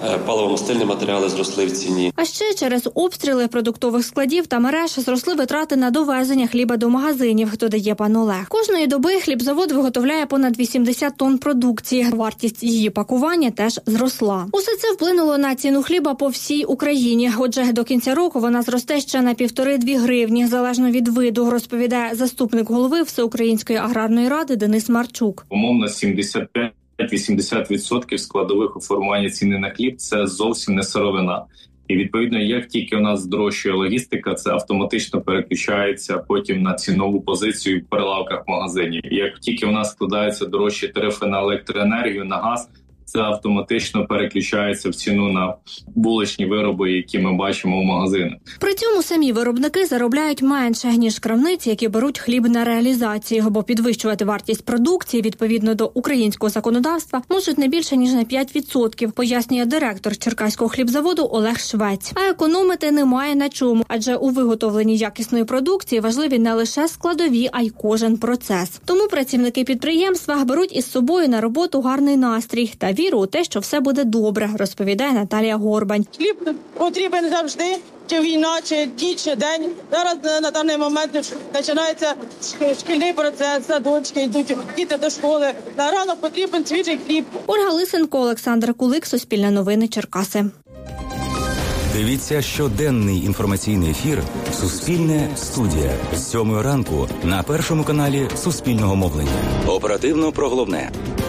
Паливомастильні матеріали зросли в ціні. А ще через обстріли продуктових складів та мереж зросли витрати на довезення хліба до магазинів, додає пан Олег. Кожної доби хлібзавод виготовляє понад 80 тонн продукції. Вартість її пакування теж зросла. Усе це вплинуло на ціну хліба по всій Україні. Отже, до кінця року вона зросте ще на 1,5-2 гривні, залежно від виду, розповідає заступник голови Всеукраїнської аграрної ради Денис Марчук. Умовно 75-80% складових у формуванні ціни на хліб – це зовсім не сировина. І, відповідно, як тільки у нас здорожчує логістика, це автоматично переключається потім на цінову позицію в прилавках магазинів. Як тільки у нас складаються дорожчі тарифи на електроенергію, на газ, це автоматично переключається в ціну на вуличні вироби, які ми бачимо в магазинах. При цьому самі виробники заробляють менше, ніж крамниці, які беруть хліб на реалізацію, бо підвищувати вартість продукції відповідно до українського законодавства можуть не більше, ніж на 5%, пояснює директор Черкаського хлібзаводу Олег Швець. А економити немає на чому, адже у виготовленні якісної продукції важливі не лише складові, а й кожен процес. Тому працівники підприємства беруть із собою на роботу гарний настрій та віру у те, що все буде добре, розповідає Наталія Горбань. Хліб потрібен завжди, чи війна, чи ніч, чи день. Зараз на даний момент починається шкільний процес, садочки, йдуть діти до школи. На ранок потрібен свіжий хліб. Ольга Лисенко, Олександр Кулик, Суспільне новини, Черкаси. Дивіться щоденний інформаційний ефір «Суспільне студія» з 7 ранку на Першому каналі Суспільного мовлення. Оперативно про головне.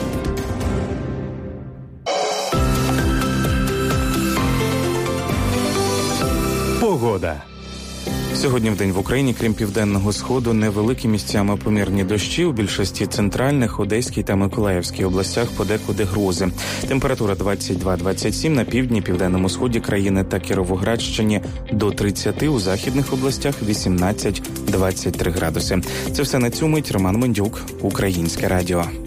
Погода. Сьогодні вдень в Україні, крім південного сходу, невеликі місцями помірні дощі. У більшості центральних, Одеській та Миколаївській областях подекуди грози. Температура 22-27 на півдні, південному сході країни та Кіровоградщині до 30, у західних областях 18-23 градуси. Це все на цю мить. Роман Мендюк, Українське радіо.